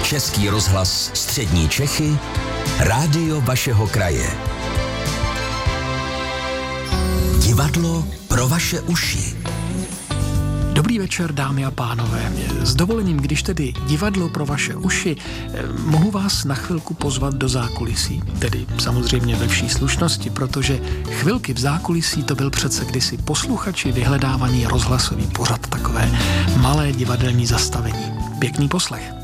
Český rozhlas Střední Čechy, rádio vašeho kraje. Divadlo pro vaše uši. Dobrý večer, dámy a pánové. S dovolením, když tedy divadlo pro vaše uši, mohu vás na chvilku pozvat do zákulisí. Tedy samozřejmě ve vší slušnosti, protože chvilky v zákulisí to byl přece kdysi posluchači vyhledávaný rozhlasový pořad, takové malé divadelní zastavení. Pěkný poslech.